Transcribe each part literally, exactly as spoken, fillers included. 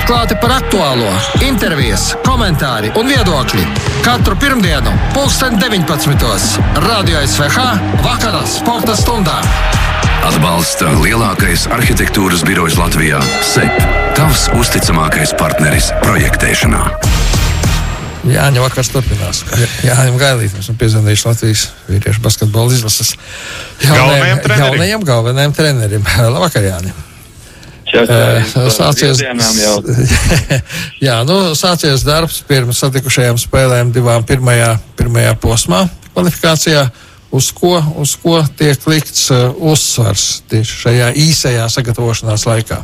Atklāti par aktuālo, intervijas, komentāri un viedokļi. Katru pirmdienu, pulksten deviņpadsmitos. Radio S V H vakarā sporta stundā. Atbalsta lielākais arhitektūras birojs Latvijā – S E P. Tavs uzticamākais partneris projektēšanā. Jāņa vakars turpinās. Jāņem Gailīt, mēs esam piezvanījuši Latvijas vīriešu basketbola izlases jaunajiem, jaunajiem galvenajiem trenerim. Labvakar, Jāni. Uh, sācies, jā, nu, sācies darbs pirms satikušajām spēlēm divām pirmajā, pirmajā posmā kvalifikācijā. Uz ko, uz ko tiek likts uh, uzsvars tieši šajā īsajā sagatavošanās laikā?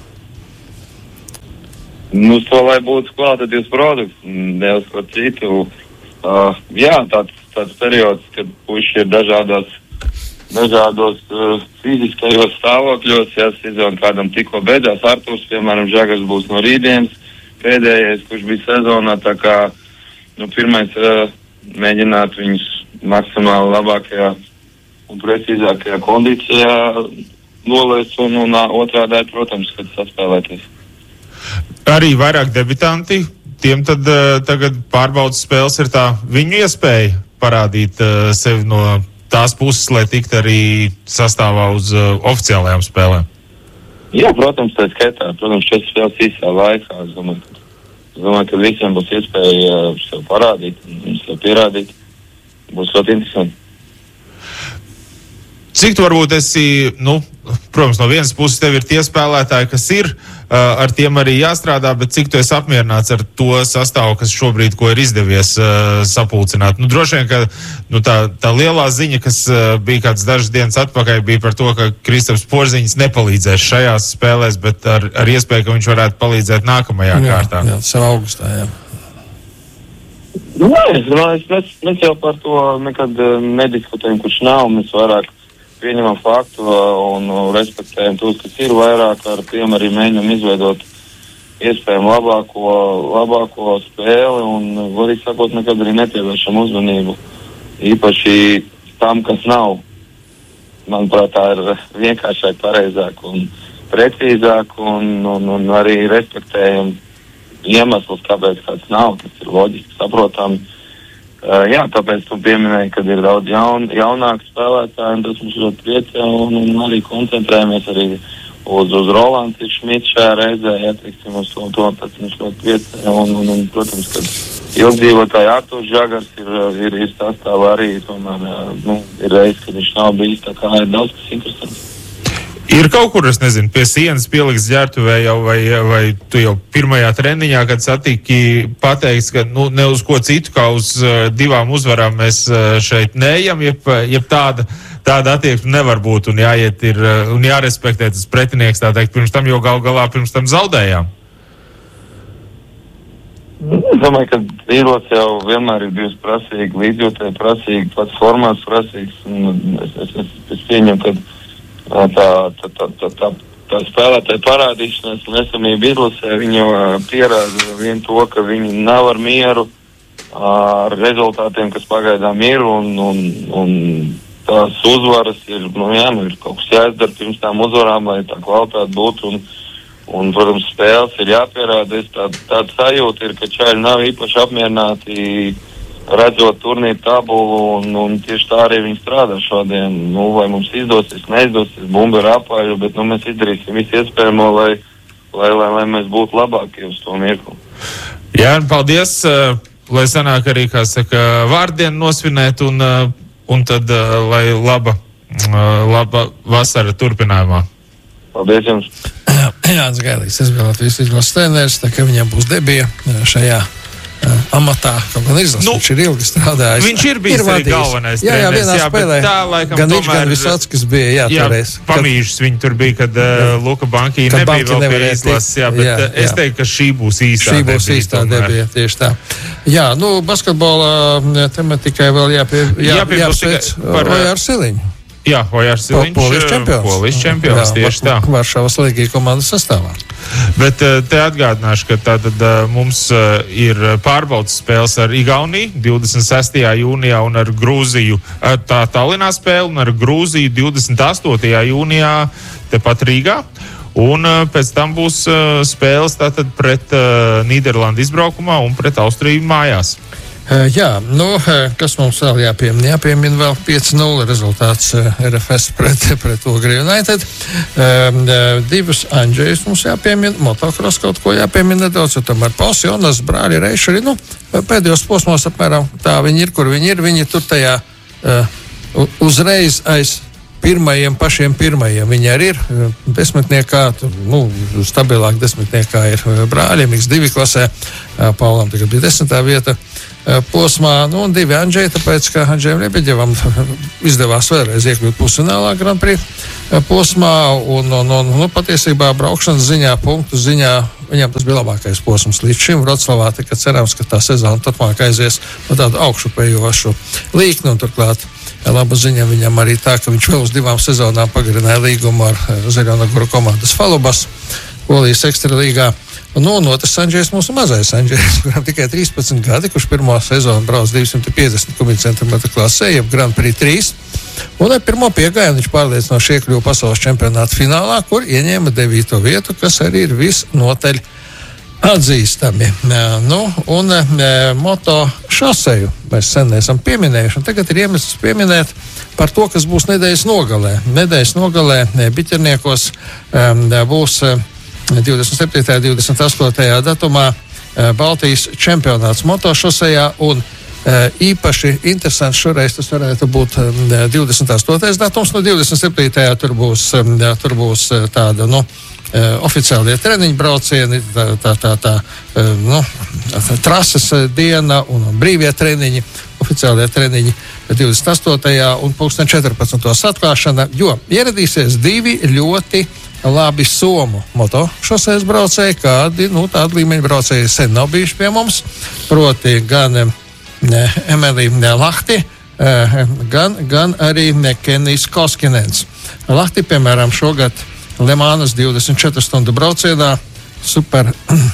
Nu, uz to, lai būtu kvalitatīvs produkts, ne uz ko citu. Uh, jā, tāds, tāds periods, kad puiši ir dažādos, dažādos uh, fiziskajos stāvokļos, ja sezona kādam tikko beidzās. Arturs, piemēram, Žagars būs no rītdienas pēdējais, kurš bija sezonā, tā kā, nu, pirmais uh, mēģināt viņus maksimāli labākajā un precīzākajā kondīcijā nolaist un, un otrā daļa, protams, kad saspēlēties. Arī vairāk debitanti, tiem tad uh, tagad pārbaudas spēles ir tā viņu iespēja parādīt uh, sevi no tās puses, lai tikt arī sastāvā uz uh, oficiālajām spēlēm. Jā, protams, tā skaitā, protams, četras spēles īsā laikā. Es domāju, es domāju, ka visiem būs iespēja uh, sev parādīt un sev pierādīt. Būs ļoti interesanti. Cik tu varbūt esi, nu, protams, no vienas puses tev ir tie spēlētāji, kas ir, uh, ar tiem arī jāstrādā, bet cik tu esi apmierināts ar to sastāvu, kas šobrīd, ko ir izdevies uh, sapulcināt? Nu, droši vien, ka nu, tā, tā lielā ziņa, kas uh, bija kāds dažas dienas atpakaļ, bija par to, ka Kristaps Porziņš nepalīdzēs šajās spēlēs, bet ar, ar iespēju, ka viņš varētu palīdzēt nākamajā jā, kārtā. Jā, tas ir augustā, jā. Nu, es, mēs, mēs jau par to nekad nediskutējam, kurš nav. Mēs vairāk pieņemam faktu un respektējam tos, kas ir vairāk, ar tiem arī mēģinam izveidot iespējami labāko, labāko spēli un, var izsakot, nekad arī nepievēršam uzmanību. Īpaši tam, kas nav. Manuprāt, tā ir vienkāršāk, pareizāk un precīzāk un, un, un arī respektējam iemesls, kāpēc kāds nav, tas ir loģiski saprotam. Uh, jā, tāpēc tu pieminēji, kad ir daudz jaun, jaunāku spēlētāju, un tas mums ļoti priecē, un, un arī koncentrējamies arī uz, uz Rolandu Šmitu šajā reizē, ja teiksim, uz to, to pēc mums ļoti priecē, un, un, un, protams, kad ilgdzīvotāji Arturs Žagars ir, ir, ir sastāvā arī, tomēr, nu, ir reiz, kad viņš nav bijis, tā kā ir daudz kas interesants. Ir kaut kur, es nezinu, pie sienas pieliks ģērbtuvē jau, vai, vai tu jau pirmajā treniņā, kad satiki, pateiks, ka nu, ne uz ko citu, kā uz uh, divām uzvarām mēs uh, šeit neejam, jeb, jeb tāda, tāda attieksme nevar būt un jāiet ir, uh, un jārespektē tas pretinieks, tā teikt, pirms tam jau gal galā pirms tam zaudējām. Es domāju, ka izlase jau vienmēr ir bijusi prasīga, līdzjūtēji prasīga, pats formāts prasīgs, un es, es, es, es pieņemu, ka Tā, tā, tā, tā, tā, tā spēlētāja parādīšanās un esamība izlasē, viņi jau pierāda vien to, ka viņi nav ar mieru ar rezultātiem, kas pagaidām ir, un, un, un tās uzvaras ir, nu jā, nu ir kaut kas jāizdara pirms tām uzvarām, lai tā kvalitāte būtu, un, un protams, spēles ir jāpierāda. Es tā, tāda sajūta ir, ka čaļi nav īpaši apmierināti redzot turnīru tabulu, un, un tieši tā arī viņi strādā šodien. Nu, vai mums izdosies, neizdosies, bumba ir apaļa, bet nu, mēs izdarīsim visu iespējamo, lai, lai, lai, lai mēs būtu labākie uz to mirkli. Jā, paldies, lai sanāk arī, kā saka, vārdienu nosvinēt, un, un tad, lai laba, laba vasara turpinājumā. Paldies jums. Jānis Gailīts, es biju Latvijas izlases treneris, tā ka viņam būs debija šajā amatā, kaut gan izlases, nu, viņš ir ilgi strādājis. Viņš ir bijis ir arī galvenais jā, jā, treneris, jā, spēlē, bet tā laikam gan tomēr... Gan viņš, gan Visockas bija, jā, jā toreiz. Pamīžas viņi tur bija, kad uh, Luka Bankī nebija vēl pie izlases, jā, bet jā, jā. Es teiktu, ka šī būs īstā šī būs debija. Īstā debija, tieši tā. Jā, nu, basketbola tematikai vēl jāpie, jā, jāapsveic Ojārs Siliņu. Jā, Ojārs Siliņš, Polijas čempions. Polijas čempions, jā, tieši tā. Varšavas Legija komandas sastāvā. Bet te atgādināšu, ka tātad mums ir pārbaudas spēles ar Igauniju divdesmit sestajā jūnijā un ar Grūziju, tā Tallinā spēle, un ar Grūziju divdesmit astotajā jūnijā tepat Rīgā. Un uh, pēc tam būs uh, spēles tātad pret uh, Nīderlandi izbraukumā un pret Austriju mājās. Uh, jā, nu, kas mums vēl jāpiemina? Jāpiemina vēl pieci nulle rezultāts uh, R F S pret, pret Ogri United. Uh, divus Andžejus mums jāpiemina, motocross kaut ko jāpiemina nedaudz, jo tomēr Pauls Jonas, brāļi Reišeri, nu, pēdējos posmos apmēram tā viņi ir, kur viņi ir. Viņi tur tajā uh, uzreiz aiz pirmajiem, pašiem pirmajiem. Viņi arī ir desmitniekā, tur, nu, stabilāk desmitniekā ir brāļiem, X divi klasē, Paulam tagad bija desmitā vieta posmā, nu, un divi Andžeji, tāpēc, ka Andžejam Lebeģevam izdevās vēlreiz iekļūt pusfinālā Grand Prix posmā, un, un, un nu, patiesībā braukšanas ziņā, punktu ziņā, viņam tas bija labākais posms līdz šim Vroclavā, tā kā cerams, ka tā sezona turpmāk aizies no tādu augšupējošu līkni, un turklāt laba ziņa viņam arī tā, ka viņš vēl uz divām sezonām pagarināja līgumu ar Zaļonaguru komandas Falubas, Polijas ekstralīgā. Un, nu, un otrs Andžejs mūsu mazais Andžejs, kuram tikai trīspadsmit gadi, kurš pirmo sezonu brauc divsimt piecdesmit kubikcentimetru klasē, jeb Grand Prix trīs. Un ar pirmo piegājumu viņš pārliecinoši iekļuva pasaules čempionāta finālā, kur ieņēma devīto vietu, kas arī ir visnotaļ atzīstami. Nu, un e, moto šoseju mēs sen neesam pieminējuši, un tagad ir iemesls pieminēt par to, kas būs nedēļas nogalē. Nedēļas nogalē e, Biķerniekos e, būs e, divdesmit septītajā un divdesmit astotajā datumā e, Baltijas čempionāts moto šosejā, un e, īpaši interesants šoreiz tas varētu būt e, divdesmit astotais datums, no divdesmit septītajā tur būs, e, tur būs e, tāda, nu, Uh, oficiālie treniņu braucieni, tā, tā, tā, tā, uh, nu, tā trases diena un brīvie treniņi, oficiālie treniņi divdesmit astotajā un pulksten četrpadsmitos atklāšana, jo ieradīsies divi ļoti labi somu moto šosejas braucēji, kādi, nu, tādi līmeņu braucēji sen nav bijuši pie mums, proti gan ne, Emilija Lahti, uh, gan, gan arī Kenijs Koskinens. Lahti, piemēram, šogad Lemānas divdesmit četru stundu braucienā super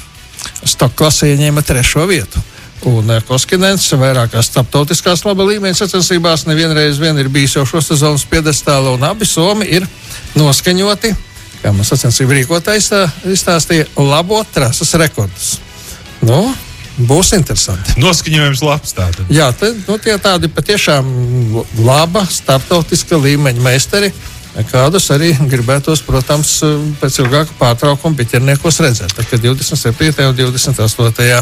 stock klasē ieņēma trešo vietu. Un Koskinens vairākās starptautiskās laba līmeņa sacensībās nevienreiz vien ir bijis jau šo sezonas piedestāla, un abi somi ir noskaņoti, kā man sacensību rīkotājs izstāstīja, labot trases rekordus. Nu, būs interesanti. Noskaņojums labs tātad. Jā, te, nu, tie tādi patiešām laba starptautiska līmeņa meistari, kādus arī gribētos, protams, pēc ilgāka pārtraukuma Biķerniekos redzēt. Tā kā divdesmit septītajā un divdesmit astotajā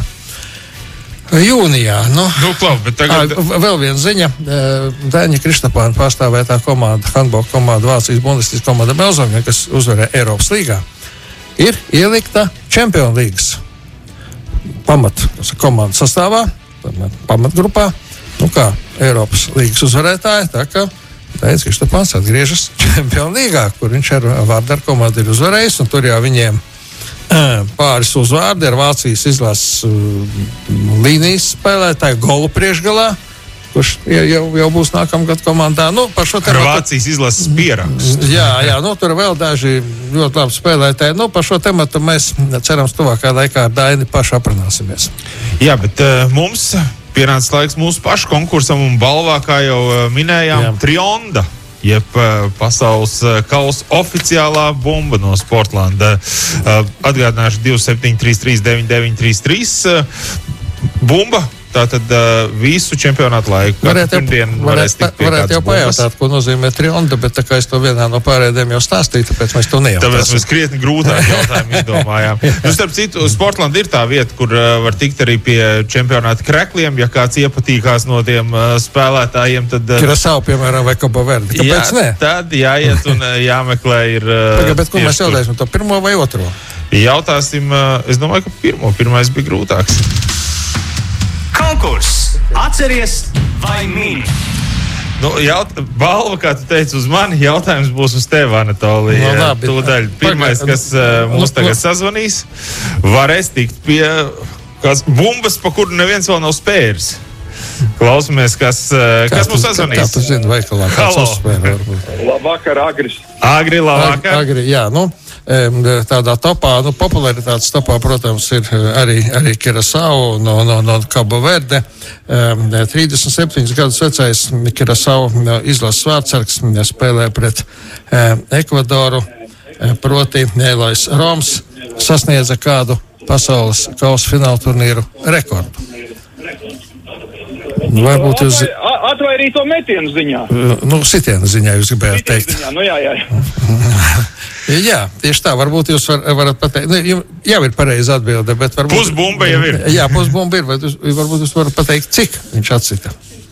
jūnijā. Nu, nu, klau, bet tagad... À, vēl viena ziņa. Dēņa Kristapāna pārstāvētā komanda, handbola komanda, Vācijas Bundesligas komanda Melzonga, kas uzvarēja Eiropas līgā, ir ielikta Čempionu līgas pamat komandas sastāvā, pamatgrupā, nu kā Eiropas līgas uzvarētāja, tā kā Dēļas Kristapāns atgriežas Čempionu līgā, kur viņš ar Vārdaru komandu ir uzvarējis, un tur jau viņiem pāris uzvārdi ar Vācijas izlases līnijas spēlētāju golu priekšgalā, kurš jau, jau būs nākamgad komandā. Nu, par šo tematu... Ar Vācijas izlases pierakstu. Jā, jā, nu, tur vēl daži ļoti labi spēlētāji. Nu, par šo tematu mēs cerams tuvākā laikā ar Daini paši aprunāsimies. Jā, bet uh, mums... Pienācis laiks mūsu pašu konkursam un balvā, kā jau uh, minējām, Jā. Trionda, jeb uh, pasaules uh, kausa oficiālā bumba no Sportlanda. Uh, atgādināšu divi septiņi trīs trīs deviņi deviņi trīs trīs uh, bumba. Tātad uh, visu čempionātu laiku. Varētu jau, varētu, varētu jau pajautāt, ko nozīmē Trionda, bet tā kā es to vienā no pārējiem jau stāstīju, tāpēc mēs to nejautāsim. Tāpēc mēs krietni grūtāk jautājumu izdomājām. Nu, starp citu, Sportlanda ir tā vieta, kur uh, var tikt arī pie čempionāta krekļiem. Ja kāds iepatīkās no tiem uh, spēlētājiem, tad... Uh, Kirasau, piemēram, vai Cabo Verde. Kāpēc jā, ne? Tad jāiet un uh, jāmeklē ir... Uh, Paga, bet ko mēs jautāsim, to pirmo vai otro? Jautāsim, uh, es domāju, ka pirmo. Pirmais bija grūtāks. Konkurss! Atceries vai mīni? Nu, jaut, balva, kā tu teici, uz mani, jautājums būs uz tevi, Anatolija. No, labi. Tūdaļ pirmais, kas uh, mūs tagad sazvanīs, varēs tikt pie kāds bumbas, pa kuru neviens vēl nav spēris. Klausamies, kas, uh, kas mums sazvanīs. Kā tu zini, veikalā kāds uzspēra varbūt. Labvakar, Agris. Agri, labvakar. Agri, jā, nu. Tādā topā, nu, popularitātes topā, protams, ir arī, arī Kirasau no, no, no Cabo Verde. trīsdesmit septiņus gadus vecais Kirasau izlases vārdsargs spēlē pret Ekvadoru. proti Elois Roms sasniedza kādu pasaules kausa fināla turnīru rekordu. Varbūt jūs... Atvairīto metienu ziņā. Nu, sitienu ziņā jūs gribējāt teikt. Ziņā, nu jā, jā. jā. Jā, tieši tā, varbūt jūs var, varat pateikt, nu, jau ir pareizi atbilde, bet varbūt... Pusbumba jau ir. Jā, pusbumba ir, bet jūs, varbūt jūs varat pateikt, cik viņš atsita.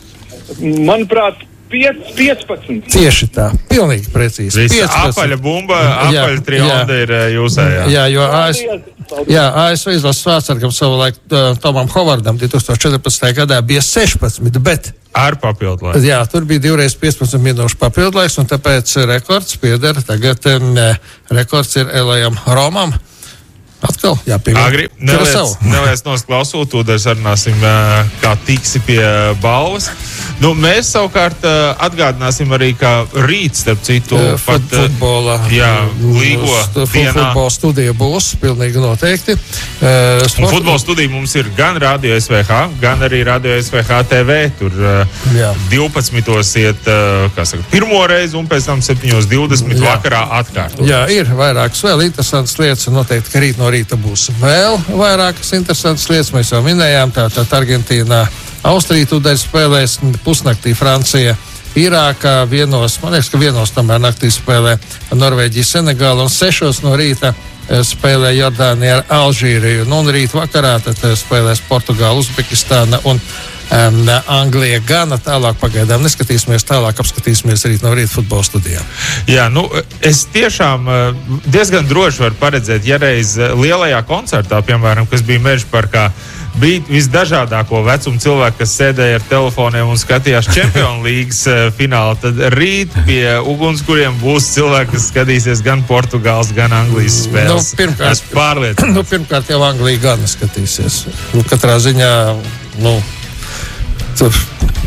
Manuprāt, piecpadsmit. Tieši tā, pilnīgi precīzi. Apaļa bumba, apaļa trionda ir jūsējā. Jā, jo AS, jā, A S V izlases vārdsargam savulaik Tomam Hovardam divtūkstoš četrpadsmitajā gadā bija sešpadsmit, bet ar papildu laiku. Jā, tur bija divreiz piecpadsmit minūšu papildu laiks, un tāpēc rekords pieder. Tagad ne, rekords ir Elojam Romam. Atkal jāpieņem. Agri, neliec, neliec nos klausūt, tūdaļ sarunāsim, kā tiksi pie balvas. Nu, mēs savukārt atgādināsim arī, kā rīt, starp citu, uh, pat futbola, jā, līgo st dienā. Futbola studija būs, pilnīgi noteikti. Uh, sport... Un futbola studija mums ir gan Radio S V H, gan arī Radio S V H T V. Tur uh, divpadsmitos iet, uh, kā saka, pirmo reizi, un pēc tam septiņos divdesmit vakarā atkārtot. Jā, ir vairākas vēl interesantas lietas, un noteikti, ka rīt no rīta būs vēl vairākas interesantas lietas. Mēs jau minējām, tātad Argentīnā, Austrija tūdaļ spēlēs, pusnaktī Francija, Irākā vienos, man liekas, ka vienos tomēr naktī spēlē Norvēģija, Senegāla, un sešos no rīta spēlē Jordānija ar Alžīriju. Nu, un rīt vakarā tad spēlēs Portugāla, Uzbekistāna un um, Anglija Gana. Tālāk pagaidām neskatīsimies, tālāk apskatīsimies rīt no rīta futbola studijā. Jā, nu, es tiešām diezgan droši varu paredzēt, ja reiz lielajā koncertā, piemēram, kas bija Mežaparkā, bija visdažādāko vecumu cilvēku, kas sēdēja ar telefoniem un skatījās Champions Leagues finālu, tad rīt pie ugunskuriem būs cilvēki, kas skatīsies gan Portugāles, gan Anglijas spēles. Nu, pirmkārt, es pārliecināts. Nu, pirmkārt jau Anglija gan skatīsies. Nu, katrā ziņā, nu, tur...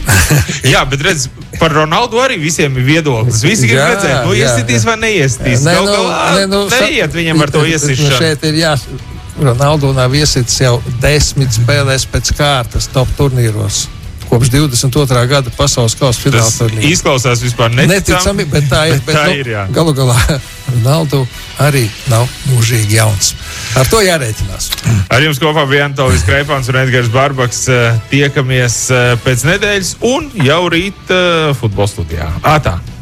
Jā, bet redz, par Ronaldu arī visiem ir viedoklis. Visi grib redzēt, nu iesitīs vai neiesitīs. Kaut galā nu, neiet viņam ar to iesišanu. Šeit ir jā... Ronaldo nav iesits jau desmit spēlēs pēc kārtas top turnīros. Kopš divdesmit otrā gada pasaules kausa fināla turnīra. Tas izklausās vispār neticami. Neticami, bet tā ir. Bet bet, tā nu, ir, jā. Galu galā Ronaldo arī nav mūžīgi jauns. Ar to jārēķinās. Ar jums kopā bija Antolijs Kreipāns un Edgars Barbaks. Tiekamies pēc nedēļas un jau rīt futbola studijā. Ātā!